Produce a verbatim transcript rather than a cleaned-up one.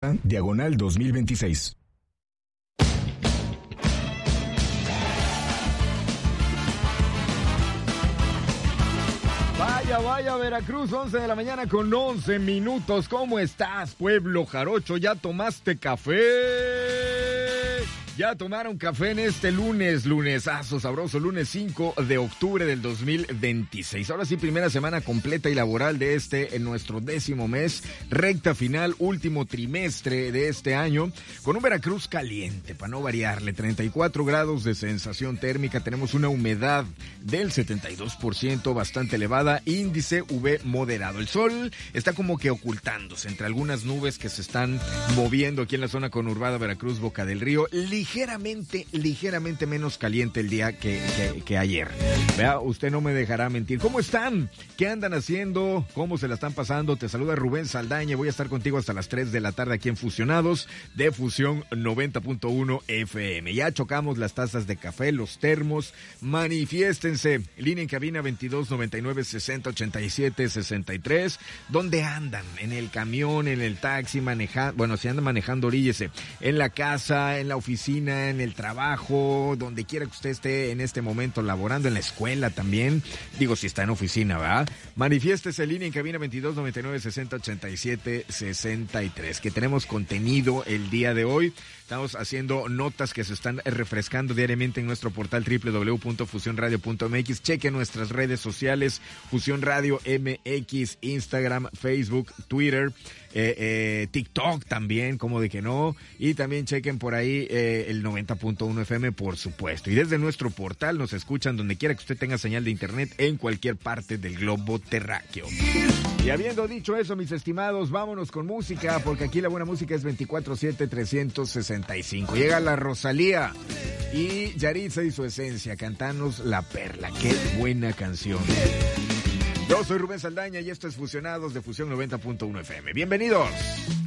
Diagonal dos mil veintiséis. Vaya, vaya, Veracruz, once de la mañana con once minutos. ¿Cómo estás, pueblo jarocho? ¿Ya tomaste café? Ya tomaron café en este lunes, lunesazo sabroso, lunes cinco de octubre del dos mil veintiséis. Ahora sí, primera semana completa y laboral de este, en nuestro décimo mes, recta final, último trimestre de este año, con un Veracruz caliente, para no variarle, treinta y cuatro grados de sensación térmica, tenemos una humedad del setenta y dos por ciento, bastante elevada, índice U V moderado. El sol está como que ocultándose entre algunas nubes que se están moviendo aquí en la zona conurbada Veracruz, Boca del Río, ligeramente, ligeramente menos caliente el día que, que, que ayer. Vea, usted no me dejará mentir. ¿Cómo están? ¿Qué andan haciendo? ¿Cómo se la están pasando? Te saluda Rubén Saldaña. Voy a estar contigo hasta las tres de la tarde aquí en Fusionados de Fusión noventa punto uno F M. Ya chocamos las tazas de café, los termos. Manifiéstense. Línea en cabina veintidós noventa y nueve sesenta ochenta y siete sesenta y tres. ¿Dónde andan? ¿En el camión, en el taxi, manejando? Bueno, si andan manejando, oríllese. En la casa, en la oficina, en el trabajo, donde quiera que usted esté en este momento laborando, en la escuela también. Digo, si está en oficina, ¿verdad? Manifiéstese en línea en cabina veintidós noventa y nueve sesenta ochenta y siete sesenta y tres. Que tenemos contenido el día de hoy. Estamos haciendo notas que se están refrescando diariamente en nuestro portal doble u doble u doble u punto fusión radio punto m x. Cheque nuestras redes sociales, Fusión Radio M X, Instagram, Facebook, Twitter, eh, eh, TikTok también, como de que no. Y también chequen por ahí eh, el noventa punto uno F M, por supuesto. Y desde nuestro portal nos escuchan donde quiera que usted tenga señal de internet en cualquier parte del globo terráqueo. Y habiendo dicho eso, mis estimados, vámonos con música, porque aquí la buena música es veinticuatro siete trescientos sesenta y cinco. Llega la Rosalía y Yaritza y su esencia, cantanos La Perla. Qué buena canción. Yo soy Rubén Saldaña y esto es Fusionados de Fusión noventa punto uno F M. ¡Bienvenidos!